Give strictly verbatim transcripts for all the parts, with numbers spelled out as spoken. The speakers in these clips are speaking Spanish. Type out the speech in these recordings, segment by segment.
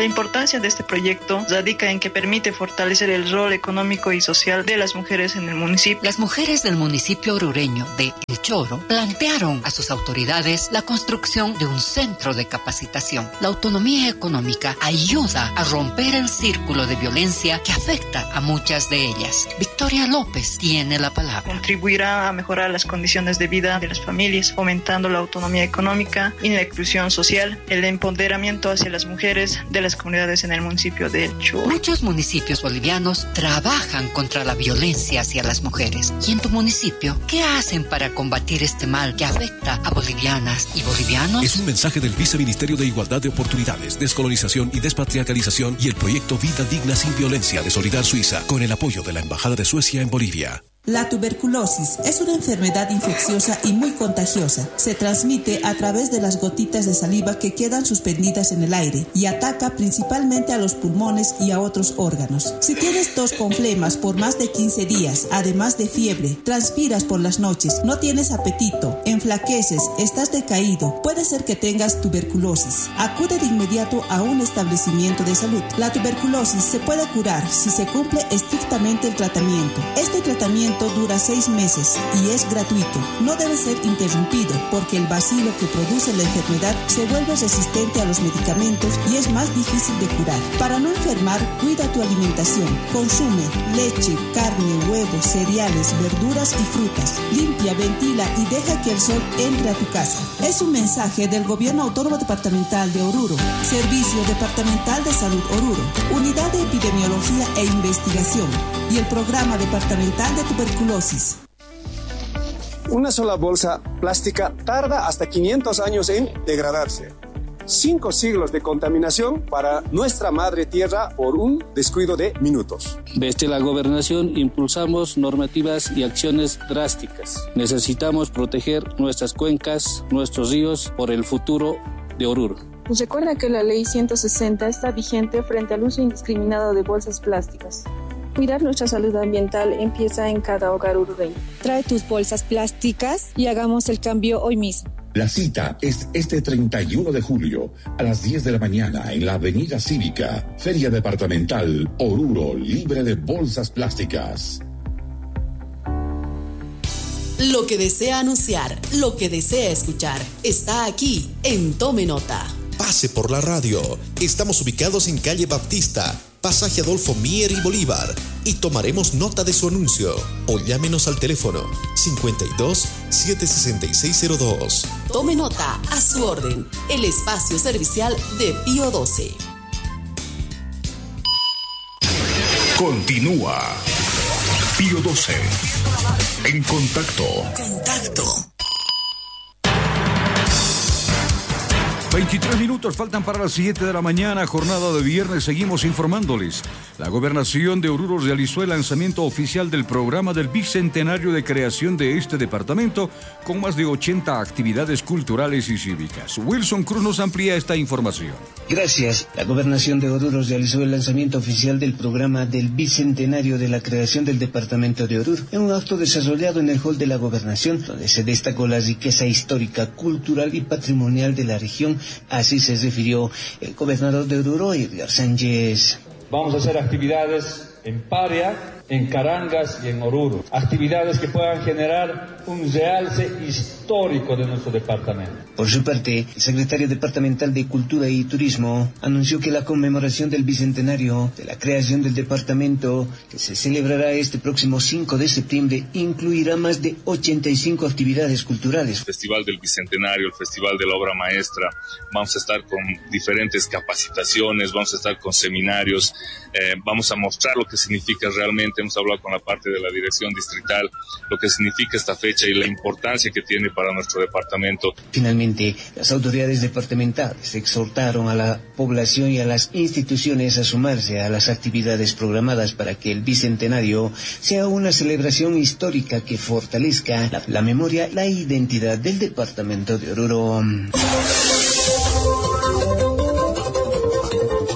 importancia de este proyecto radica en que permite fortalecer el rol económico y social de las mujeres en el municipio. Las mujeres del municipio orureño de El Choro plantearon a sus autoridades la construcción de un centro de capacitación. La autonomía económica ayuda a romper el círculo de violencia que afecta a muchas de ellas. Victoria López tiene la palabra. Contribuirá a mejorar las condiciones de vida de las familias, fomentando la autonomía económica y la inclusión social, el empoderamiento hacia las mujeres de las comunidades en el municipio de El Choro. Muchos municipios bolivianos trabajan contra la violencia hacia las mujeres. ¿Y en tu municipio qué hacen para combatir este mal que afecta a bolivianas y bolivianos? Es un mensaje del Viceministerio de Igualdad de Oportunidades, Descolonización y Despatriarcalización y el proyecto Vida Digna Sin Violencia de Solidar Suiza, con el apoyo de la Embajada de Suecia en Bolivia. La tuberculosis es una enfermedad infecciosa y muy contagiosa. Se transmite a través de las gotitas de saliva que quedan suspendidas en el aire y ataca principalmente a los pulmones y a otros órganos. Si tienes tos con flemas por más de quince días, además de fiebre, transpiras por las noches, no tienes apetito, enflaqueces, estás decaído, puede ser que tengas tuberculosis. Acude de inmediato a un establecimiento de salud. La tuberculosis se puede curar si se cumple estrictamente el tratamiento. Este tratamiento dura seis meses y es gratuito. No debe ser interrumpido porque el bacilo que produce la enfermedad se vuelve resistente a los medicamentos y es más difícil de curar. Para no enfermar, cuida tu alimentación. Consume leche, carne, huevos, cereales, verduras y frutas. Limpia, ventila y deja que el sol entre a tu casa. Es un mensaje del Gobierno Autónomo Departamental de Oruro, Servicio Departamental de Salud Oruro, Unidad de Epidemiología e Investigación y el Programa Departamental de Tuberculosis. Una sola bolsa plástica tarda hasta quinientos años en degradarse. Cinco siglos de contaminación para nuestra madre tierra por un descuido de minutos. Desde la gobernación impulsamos normativas y acciones drásticas. Necesitamos proteger nuestras cuencas, nuestros ríos por el futuro de Oruro. Nos recuerda que la ley ciento sesenta está vigente frente al uso indiscriminado de bolsas plásticas. Cuidar nuestra salud ambiental empieza en cada hogar uruguayo. Trae tus bolsas plásticas y hagamos el cambio hoy mismo. La cita es este treinta y uno de julio a las diez de la mañana en la Avenida Cívica, Feria Departamental Oruro, libre de bolsas plásticas. Lo que desea anunciar, lo que desea escuchar, está aquí en Tome Nota. Pase por la radio. Estamos ubicados en calle Baptista, pasaje Adolfo Mier y Bolívar, y tomaremos nota de su anuncio. O llámenos al teléfono cincuenta y dos, setecientos sesenta y seis cero dos. Tome Nota, a su orden, el espacio servicial de Pío doce. Continúa Pío doce. En contacto. Contacto. veintitrés minutos faltan para las siete de la mañana, jornada de viernes, seguimos informándoles. La Gobernación de Oruro realizó el lanzamiento oficial del programa del bicentenario de creación de este departamento, con más de ochenta actividades culturales y cívicas. Wilson Cruz nos amplía esta información. Gracias. La Gobernación de Oruro realizó el lanzamiento oficial del programa del bicentenario de la creación del departamento de Oruro, en un acto desarrollado en el hall de la Gobernación, donde se destacó la riqueza histórica, cultural y patrimonial de la región. Así se refirió el gobernador de Oruro, Edgar Sánchez. Vamos a hacer actividades en Paria, en Carangas y en Oruro. Actividades que puedan generar un realce histórico de nuestro departamento. Por su parte, el secretario departamental de Cultura y Turismo anunció que la conmemoración del bicentenario de la creación del departamento, que se celebrará este próximo cinco de septiembre, incluirá más de ochenta y cinco actividades culturales. El Festival del Bicentenario, el Festival de la Obra Maestra, vamos a estar con diferentes capacitaciones, vamos a estar con seminarios, eh, vamos a mostrar lo que significa realmente, hemos hablado con la parte de la dirección distrital, lo que significa esta fecha y la importancia que tiene para nuestro departamento. Finalmente, las autoridades departamentales exhortaron a la población y a las instituciones a sumarse a las actividades programadas para que el bicentenario sea una celebración histórica que fortalezca la, la memoria, la identidad del departamento de Oruro.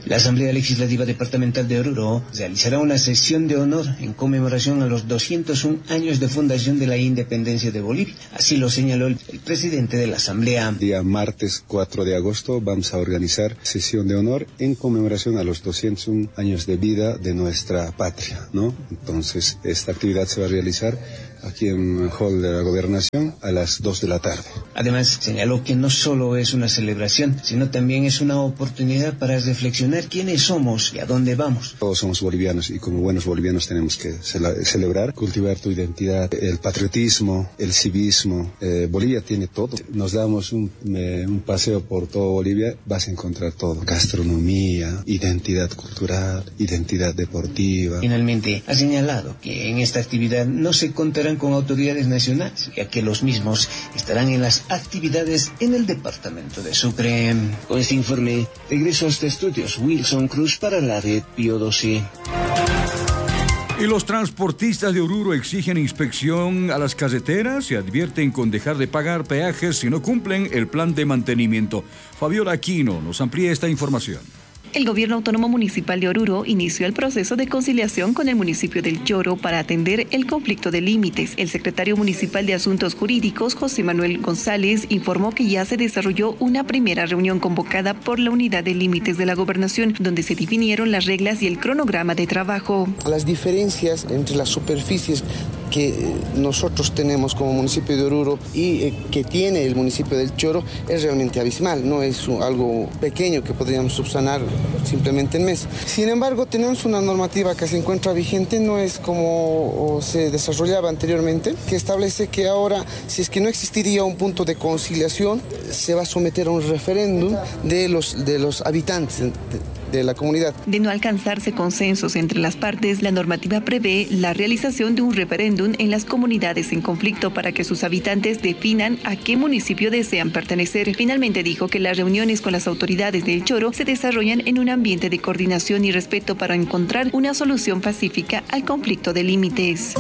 La Asamblea Legislativa Departamental de Oruro realizará una sesión de honor en conmemoración a los doscientos uno años de fundación de la independencia de Bolivia. Así lo señaló el, el presidente de la Asamblea. Día martes cuatro de agosto vamos a organizar sesión de honor en conmemoración a los doscientos uno años de vida de nuestra patria, ¿no? Entonces, esta actividad se va a realizar aquí en el hall de la Gobernación a las dos de la tarde. Además, señaló que no solo es una celebración, sino también es una oportunidad para reflexionar quiénes somos y a dónde vamos. Todos somos bolivianos y como buenos bolivianos tenemos que cel- celebrar, cultivar tu identidad, el patriotismo, el civismo. Eh, Bolivia tiene todo. Nos damos un, eh, un paseo por toda Bolivia, vas a encontrar todo. Gastronomía, identidad cultural, identidad deportiva. Finalmente, ha señalado que en esta actividad no se contará con autoridades nacionales, ya que los mismos estarán en las actividades en el departamento de Sucre. Con este informe, regreso a este estudios Wilson Cruz para la red Pío doce. Y los transportistas de Oruro exigen inspección a las carreteras y advierten con dejar de pagar peajes si no cumplen el plan de mantenimiento. Fabiola Aquino nos amplía esta información. El Gobierno Autónomo Municipal de Oruro inició el proceso de conciliación con el municipio del Choro para atender el conflicto de límites. El secretario municipal de Asuntos Jurídicos, José Manuel González, informó que ya se desarrolló una primera reunión convocada por la Unidad de Límites de la Gobernación, donde se definieron las reglas y el cronograma de trabajo. Las diferencias entre las superficies que nosotros tenemos como municipio de Oruro y eh, que tiene el municipio del Choro es realmente abismal, no es un, algo pequeño que podríamos subsanar simplemente en mes. Sin embargo, tenemos una normativa que se encuentra vigente, no es como se desarrollaba anteriormente, que establece que ahora, si es que no existiría un punto de conciliación, se va a someter a un referéndum de los, de los habitantes de, de la comunidad. De no alcanzarse consensos entre las partes, la normativa prevé la realización de un referéndum en las comunidades en conflicto para que sus habitantes definan a qué municipio desean pertenecer. Finalmente dijo que las reuniones con las autoridades del Choro se desarrollan en un ambiente de coordinación y respeto para encontrar una solución pacífica al conflicto de límites.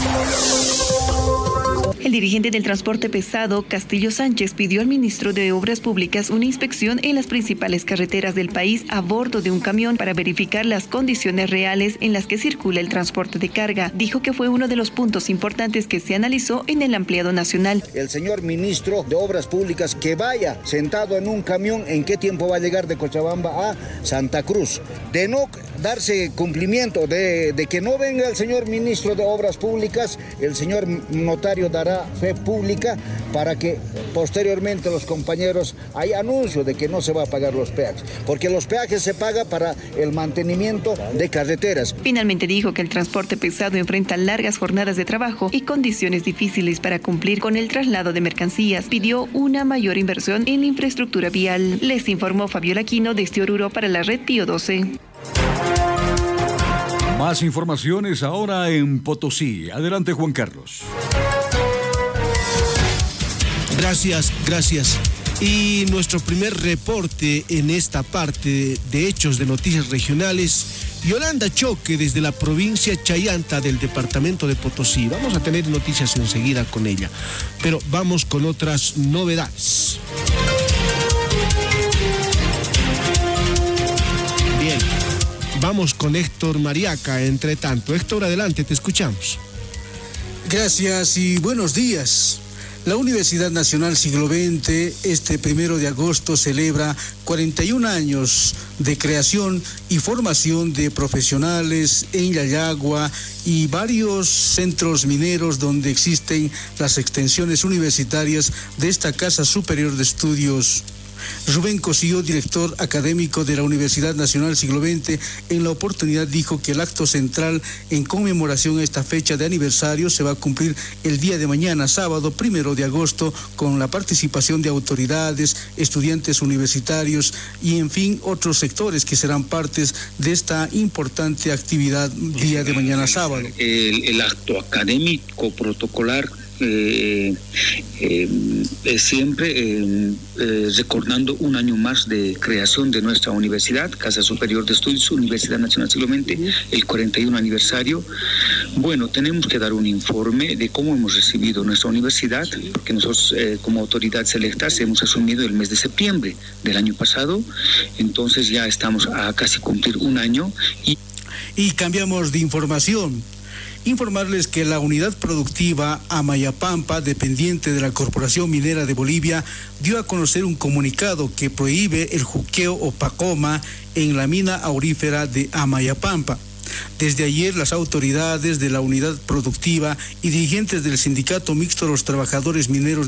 El dirigente del transporte pesado, Castillo Sánchez, pidió al ministro de Obras Públicas una inspección en las principales carreteras del país a bordo de un camión para verificar las condiciones reales en las que circula el transporte de carga. Dijo que fue uno de los puntos importantes que se analizó en el ampliado nacional. El señor ministro de Obras Públicas que vaya sentado en un camión, ¿en qué tiempo va a llegar de Cochabamba a Santa Cruz? De no darse cumplimiento, de, de que no venga el señor ministro de Obras Públicas, el señor notario dará fe pública para que posteriormente los compañeros hay anuncio de que no se va a pagar los peajes, porque los peajes se pagan para el mantenimiento de carreteras. Finalmente dijo que el transporte pesado enfrenta largas jornadas de trabajo y condiciones difíciles para cumplir con el traslado de mercancías. Pidió una mayor inversión en la infraestructura vial. Les informó Fabiola Aquino desde Oruro para la red Pío doce. Más informaciones ahora en Potosí. Adelante, Juan Carlos. Gracias, gracias. Y nuestro primer reporte en esta parte de hechos de noticias regionales, Yolanda Choque desde la provincia Chayanta del departamento de Potosí. Vamos a tener noticias enseguida con ella, pero vamos con otras novedades. Bien, vamos con Héctor Mariaca, entre tanto. Héctor, adelante, te escuchamos. Gracias y buenos días. La Universidad Nacional Siglo veinte, este primero de agosto, celebra cuarenta y un años de creación y formación de profesionales en Yayagua y varios centros mineros donde existen las extensiones universitarias de esta Casa Superior de Estudios. Rubén Cosío, director académico de la Universidad Nacional Siglo veinte, en la oportunidad dijo que el acto central en conmemoración a esta fecha de aniversario se va a cumplir el día de mañana, sábado primero de agosto, con la participación de autoridades, estudiantes universitarios y, en fin, otros sectores que serán partes de esta importante actividad día de mañana, sábado. El, el acto académico protocolar Eh, eh, eh, siempre eh, eh, recordando un año más de creación de nuestra universidad, Casa Superior de Estudios, Universidad Nacional Siglo veinte, el cuarenta y uno aniversario, Bueno, tenemos que dar un informe de cómo hemos recibido nuestra universidad, porque nosotros eh, como autoridades electas hemos asumido el mes de septiembre del año pasado, entonces ya estamos a casi cumplir un año. Y, y cambiamos de información. Informarles que la unidad productiva Amayapampa, dependiente de la Corporación Minera de Bolivia, dio a conocer un comunicado que prohíbe el juqueo o pacoma en la mina aurífera de Amayapampa. Desde ayer, las autoridades de la unidad productiva y dirigentes del Sindicato Mixto de los Trabajadores Mineros